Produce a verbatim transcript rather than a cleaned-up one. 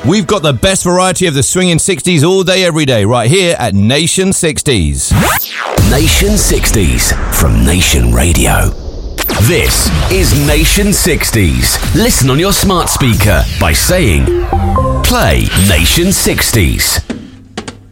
We've got the best variety of the swinging sixties all day, every day, right here at Nation sixties. Nation sixties from Nation Radio. This is Nation sixties. Listen on your smart speaker by saying, play Nation sixties.